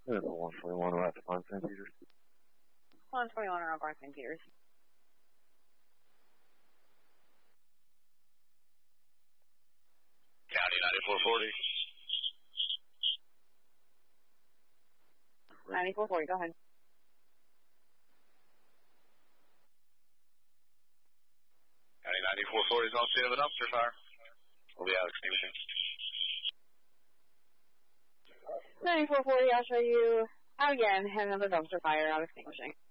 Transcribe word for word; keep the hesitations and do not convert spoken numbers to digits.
Yeah, one forty-one left on Saint Peter's. one twenty-one around Barn Saint Peter's. County ninety-four forty. ninety-four forty, go ahead. County ninety-four forty is on scene of a dumpster fire. We'll be out extinguishing. ninety-four forty, I'll show you out again, and another dumpster fire out extinguishing.